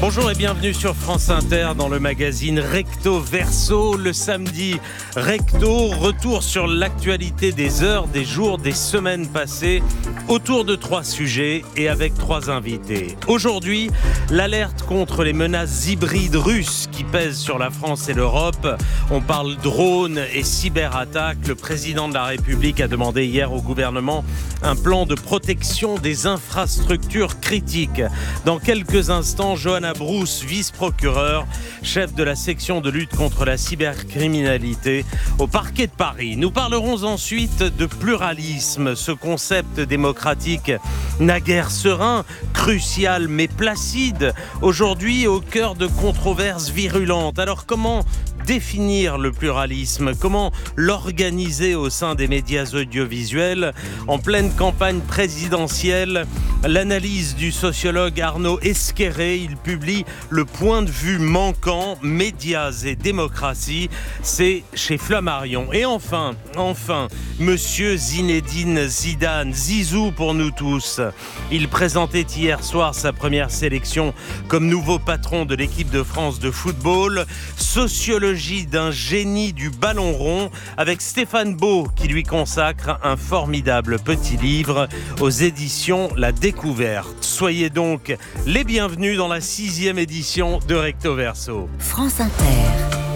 Bonjour et bienvenue sur France Inter dans le magazine Recto Verso. Le samedi, Recto, retour sur l'actualité des heures, des jours, des semaines passées autour de 3 sujets et avec 3 invités. Aujourd'hui, l'alerte contre les menaces hybrides russes qui pèsent sur la France et l'Europe. On parle drones et cyberattaques. Le président de la République a demandé hier au gouvernement un plan de protection des infrastructures critiques. Dans quelques instants, Johanna Brousse, vice-procureure, chef de la section de lutte contre la cybercriminalité au parquet de Paris. Nous parlerons ensuite de pluralisme, ce concept démocratique naguère serein, crucial mais placide, aujourd'hui au cœur de controverses virulentes. Alors comment définir le pluralisme? Comment l'organiser au sein des médias audiovisuels? En pleine campagne présidentielle, l'analyse du sociologue Arnaud Esquerré, il publie Le point de vue manquant, médias et démocratie. C'est chez Flammarion. Et enfin, Monsieur Zinedine Zidane, Zizou pour nous tous. Il présentait hier soir sa première sélection comme nouveau patron de l'équipe de France de football. Sociologie d'un génie du ballon rond avec Stéphane Beau qui lui consacre un formidable petit livre aux éditions La Découverte. Soyez donc les bienvenus dans la 6e édition de Recto Verso. France Inter.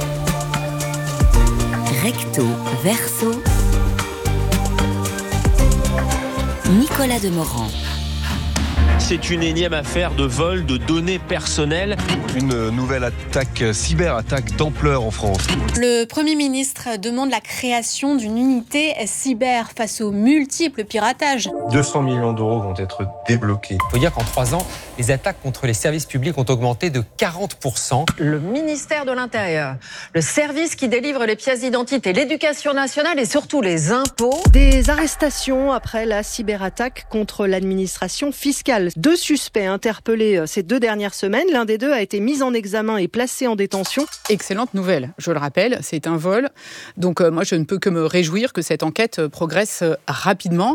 Recto Verso. Nicolas Demorand. C'est une énième affaire de vol de données personnelles. Une nouvelle attaque, cyberattaque d'ampleur en France. Le Premier ministre demande la création d'une unité cyber face aux multiples piratages. 200 millions d'euros vont être débloqués. Il faut dire qu'en 3 ans, les attaques contre les services publics ont augmenté de 40%. Le ministère de l'Intérieur, le service qui délivre les pièces d'identité, l'éducation nationale et surtout les impôts. Des arrestations après la cyberattaque contre l'administration fiscale. 2 suspects interpellés ces 2 dernières semaines. L'un des 2 a été mis en examen et placé en détention. Excellente nouvelle, je le rappelle, c'est un vol. Donc moi, je ne peux que me réjouir que cette enquête progresse rapidement.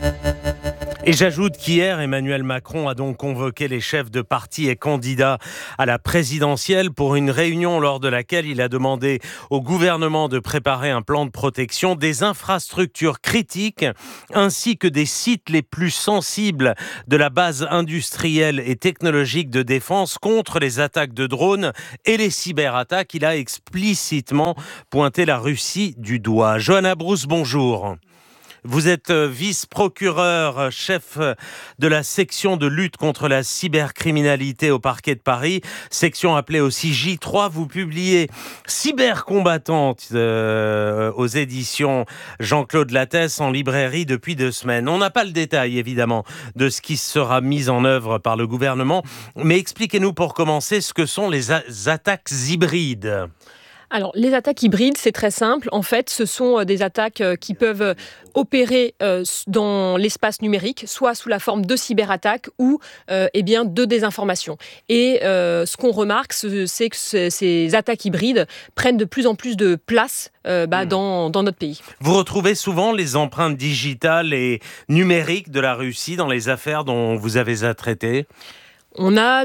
Et j'ajoute qu'hier, Emmanuel Macron a donc convoqué les chefs de parti et candidats à la présidentielle pour une réunion lors de laquelle il a demandé au gouvernement de préparer un plan de protection des infrastructures critiques ainsi que des sites les plus sensibles de la base industrielle et technologique de défense contre les attaques de drones et les cyberattaques. Il a explicitement pointé la Russie du doigt. Johanna Brousse, bonjour. Vous êtes vice-procureur, chef de la section de lutte contre la cybercriminalité au parquet de Paris, section appelée aussi J3. Vous publiez Cybercombattante aux éditions Jean-Claude Lattès en librairie depuis 2 semaines. On n'a pas le détail, évidemment, de ce qui sera mis en œuvre par le gouvernement, mais expliquez-nous pour commencer ce que sont les attaques hybrides. Alors, les attaques hybrides, c'est très simple. En fait, ce sont des attaques qui peuvent opérer dans l'espace numérique, soit sous la forme de cyberattaques ou de désinformation. Et ce qu'on remarque, c'est que ces attaques hybrides prennent de plus en plus de place dans notre pays. Vous retrouvez souvent les empreintes digitales et numériques de la Russie dans les affaires dont vous avez à traiter ? On a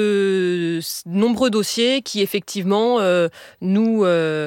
de nombreux dossiers qui, effectivement, nous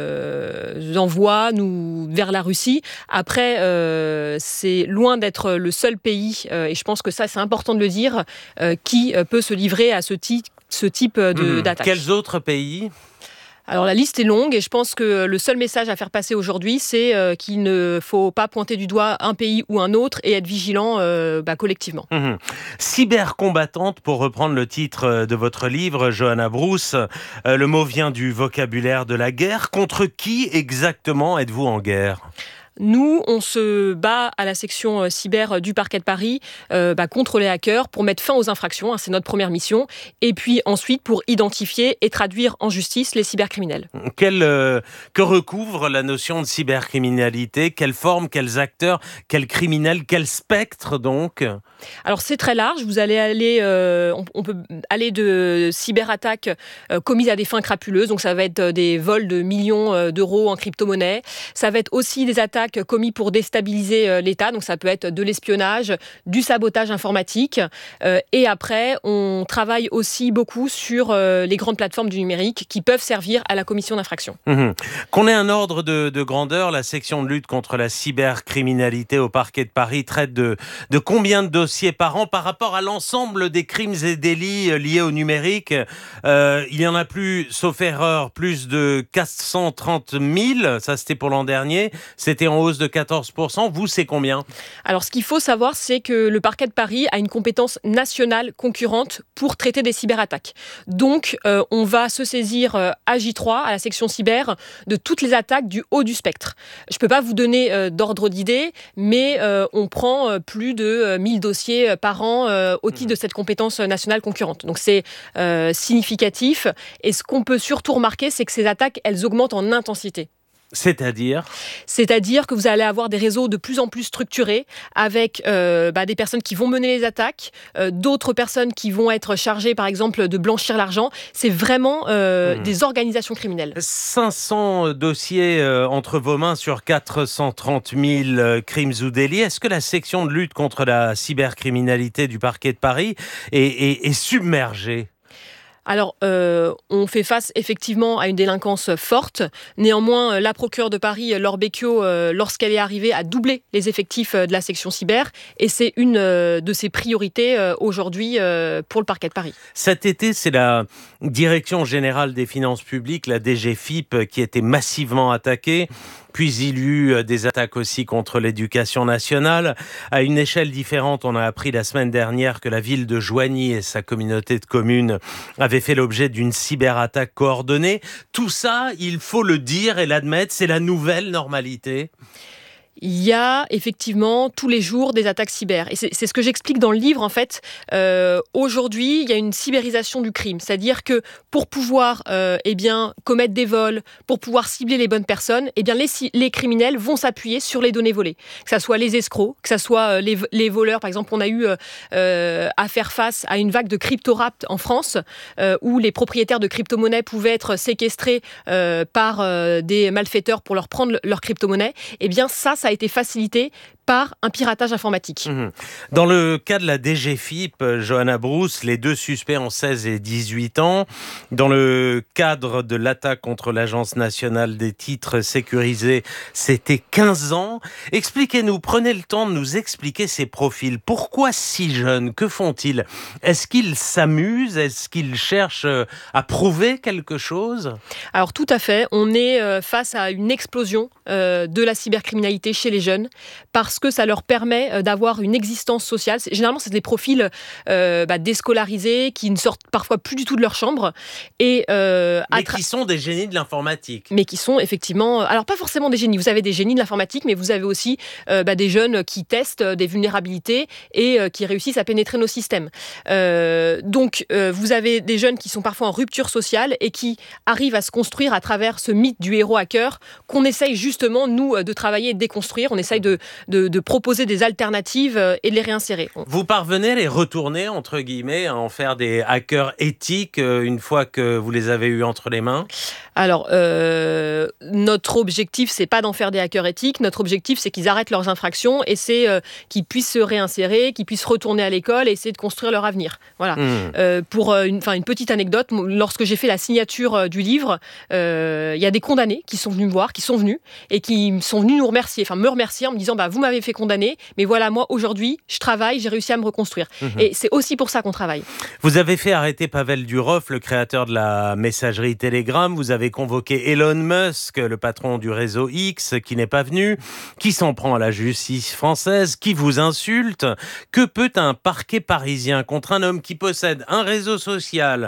envoient vers la Russie. Après, c'est loin d'être le seul pays, et je pense que ça, c'est important de le dire, qui peut se livrer à ce type d'attaque. Quels autres pays ? Alors la liste est longue et je pense que le seul message à faire passer aujourd'hui, c'est qu'il ne faut pas pointer du doigt un pays ou un autre et être vigilant collectivement. Cybercombattante, pour reprendre le titre de votre livre, Johanna Brousse, le mot vient du vocabulaire de la guerre. Contre qui exactement êtes-vous en guerre ? Nous, on se bat à la section cyber du parquet de Paris contre les hackers pour mettre fin aux infractions, c'est notre première mission, et puis ensuite pour identifier et traduire en justice les cybercriminels. Que recouvre la notion de cybercriminalité ? Quelle forme, quels acteurs, quels criminels, quel spectre donc ? Alors c'est très large, vous allez aller, on peut aller de cyberattaques commises à des fins crapuleuses, donc ça va être des vols de millions d'euros en crypto-monnaie, ça va être aussi des attaques attaques commises pour déstabiliser l'État. Donc ça peut être de l'espionnage, du sabotage informatique. Et après, on travaille aussi beaucoup sur les grandes plateformes du numérique qui peuvent servir à la commission d'infractions. Qu'on ait un ordre de grandeur, la section de lutte contre la cybercriminalité au parquet de Paris traite de combien de dossiers par an par rapport à l'ensemble des crimes et délits liés au numérique? Il y en a plus, sauf erreur, plus de 430 000. Ça, c'était pour l'an dernier. C'était en hausse de 14%. Vous, c'est combien? Alors, ce qu'il faut savoir, c'est que le parquet de Paris a une compétence nationale concurrente pour traiter des cyberattaques. Donc, on va se saisir à J3, à la section cyber, de toutes les attaques du haut du spectre. Je ne peux pas vous donner d'ordre d'idée, mais on prend plus de 1000 dossiers par an au titre de cette compétence nationale concurrente. Donc, c'est significatif. Et ce qu'on peut surtout remarquer, c'est que ces attaques, elles augmentent en intensité. C'est-à-dire que vous allez avoir des réseaux de plus en plus structurés avec des personnes qui vont mener les attaques, d'autres personnes qui vont être chargées, par exemple, de blanchir l'argent. C'est vraiment des organisations criminelles. 500 dossiers entre vos mains sur 430 000 crimes ou délits. Est-ce que la section de lutte contre la cybercriminalité du parquet de Paris est submergée ? Alors, on fait face effectivement à une délinquance forte. Néanmoins, la procureure de Paris, Laure Becchio, lorsqu'elle est arrivée, a doublé les effectifs de la section cyber. Et c'est une de ses priorités aujourd'hui pour le parquet de Paris. Cet été, c'est la Direction générale des finances publiques, la DGFiP, qui était massivement attaquée. Puis il y eut des attaques aussi contre l'éducation nationale. À une échelle différente, on a appris la semaine dernière que la ville de Joigny et sa communauté de communes avaient fait l'objet d'une cyberattaque coordonnée. Tout ça, il faut le dire et l'admettre, c'est la nouvelle normalité. Il y a effectivement tous les jours des attaques cyber. Et c'est ce que j'explique dans le livre, en fait. Aujourd'hui, il y a une cyberisation du crime. C'est-à-dire que pour pouvoir commettre des vols, pour pouvoir cibler les bonnes personnes, les criminels vont s'appuyer sur les données volées. Que ce soit les escrocs, que ce soit les voleurs. Par exemple, on a eu à faire face à une vague de crypto-rapt en France, où les propriétaires de crypto-monnaies pouvaient être séquestrés par des malfaiteurs pour leur prendre leur crypto-monnaie. Eh bien, ça a été facilité par un piratage informatique. Dans le cas de la DGFiP, Johanna Brousse, les deux suspects ont 16 et 18 ans. Dans le cadre de l'attaque contre l'Agence nationale des titres sécurisés, c'était 15 ans. Expliquez-nous, prenez le temps de nous expliquer ces profils. Pourquoi si jeunes? Que font-ils? Est-ce qu'ils s'amusent? Est-ce qu'ils cherchent à prouver quelque chose? Alors tout à fait, on est face à une explosion de la cybercriminalité chez les jeunes, parce que ça leur permet d'avoir une existence sociale. Généralement, c'est des profils déscolarisés qui ne sortent parfois plus du tout de leur chambre. Mais qui sont des génies de l'informatique. Mais qui sont effectivement... Alors, pas forcément des génies. Vous avez des génies de l'informatique, mais vous avez aussi des jeunes qui testent des vulnérabilités et qui réussissent à pénétrer nos systèmes. Donc, vous avez des jeunes qui sont parfois en rupture sociale et qui arrivent à se construire à travers ce mythe du héros hacker qu'on essaye justement, nous, de travailler et de déconstruire. On essaye de proposer des alternatives et de les réinsérer. Vous parvenez à les retourner, entre guillemets, à en faire des hackers éthiques une fois que vous les avez eus entre les mains? Alors, notre objectif, c'est pas d'en faire des hackers éthiques. Notre objectif, c'est qu'ils arrêtent leurs infractions et c'est qu'ils puissent se réinsérer, qu'ils puissent retourner à l'école et essayer de construire leur avenir. Voilà. Pour une petite anecdote, lorsque j'ai fait la signature du livre, il y a des condamnés qui sont venus me voir, qui sont venus et qui sont venus nous remercier, me remercier en me disant vous m'avez fait condamner, mais voilà, moi aujourd'hui, je travaille, j'ai réussi à me reconstruire. Et c'est aussi pour ça qu'on travaille. Vous avez fait arrêter Pavel Durov, le créateur de la messagerie Telegram. Vous avez convoqué Elon Musk, le patron du réseau X, qui n'est pas venu, qui s'en prend à la justice française, qui vous insulte. Que peut un parquet parisien contre un homme qui possède un réseau social,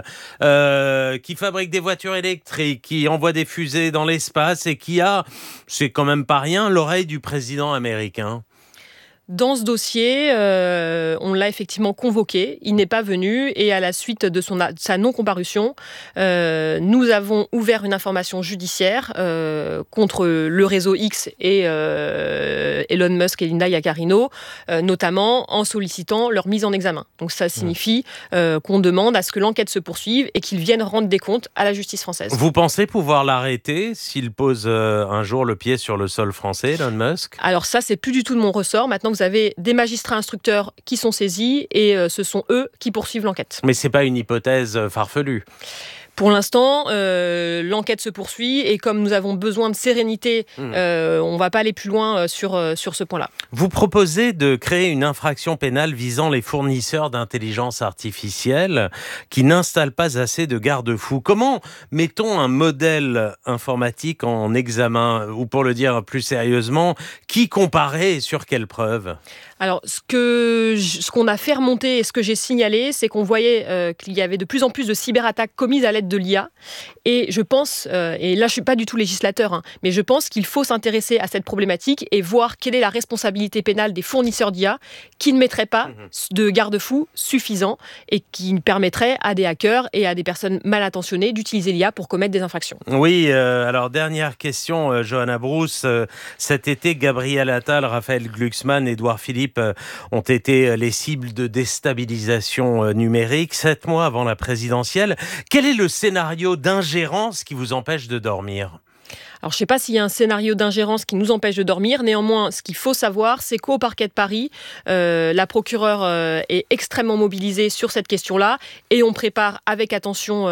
qui fabrique des voitures électriques, qui envoie des fusées dans l'espace et qui a, c'est quand même pas rien, l'oreille du président américain? Dans ce dossier, on l'a effectivement convoqué. Il n'est pas venu et à la suite de sa non-comparution, nous avons ouvert une information judiciaire contre le réseau X et Elon Musk et Linda Yaccarino, notamment en sollicitant leur mise en examen. Donc ça signifie qu'on demande à ce que l'enquête se poursuive et qu'ils viennent rendre des comptes à la justice française. Vous pensez pouvoir l'arrêter s'il pose un jour le pied sur le sol français, Elon Musk ? Alors ça, c'est plus du tout de mon ressort. Maintenant, vous avez des magistrats instructeurs qui sont saisis et ce sont eux qui poursuivent l'enquête. Mais c'est pas une hypothèse farfelue. Pour l'instant, l'enquête se poursuit et comme nous avons besoin de sérénité, on ne va pas aller plus loin sur ce point-là. Vous proposez de créer une infraction pénale visant les fournisseurs d'intelligence artificielle qui n'installent pas assez de garde-fous. Comment mettons un modèle informatique en examen ? Ou pour le dire plus sérieusement, qui comparer et sur quelle preuve ? Alors, ce qu'on a fait remonter et ce que j'ai signalé, c'est qu'on voyait qu'il y avait de plus en plus de cyberattaques commises à l'aide de l'IA. Et je pense, et là je ne suis pas du tout législateur, mais je pense qu'il faut s'intéresser à cette problématique et voir quelle est la responsabilité pénale des fournisseurs d'IA qui ne mettraient pas de garde-fous suffisants et qui permettraient à des hackers et à des personnes mal intentionnées d'utiliser l'IA pour commettre des infractions. Oui, alors dernière question, Johanna Brousse. Cet été, Gabriel Attal, Raphaël Glucksmann, Édouard Philippe ont été les cibles de déstabilisation numérique 7 mois avant la présidentielle. Quel est le scénario d'ingérence qui vous empêche de dormir ? Alors, je ne sais pas s'il y a un scénario d'ingérence qui nous empêche de dormir. Néanmoins, ce qu'il faut savoir, c'est qu'au parquet de Paris, la procureure est extrêmement mobilisée sur cette question-là et on prépare avec attention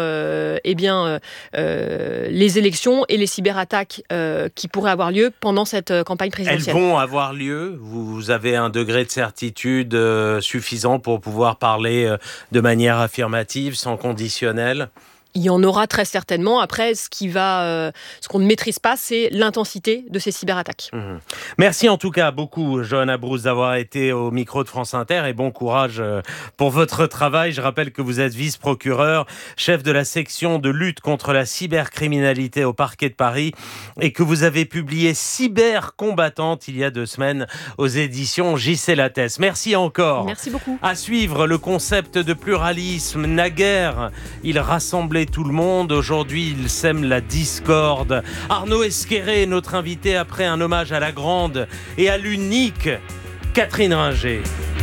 les élections et les cyberattaques qui pourraient avoir lieu pendant cette campagne présidentielle. Elles vont avoir lieu ? Vous avez un degré de certitude suffisant pour pouvoir parler de manière affirmative, sans conditionnel ? Il y en aura très certainement. Après, ce qu'on ne maîtrise pas, c'est l'intensité de ces cyberattaques. Merci en tout cas beaucoup, Johanna Brousse, d'avoir été au micro de France Inter et bon courage pour votre travail. Je rappelle que vous êtes vice-procureur, chef de la section de lutte contre la cybercriminalité au parquet de Paris et que vous avez publié Cybercombattante il y a 2 semaines aux éditions J.C. Lattès. Merci encore. Merci beaucoup. À suivre, le concept de pluralisme. Naguère, il rassemblait tout le monde. Aujourd'hui, il sème la discorde. Arnaud Esquerré est notre invité après un hommage à la grande et à l'unique Catherine Ringer.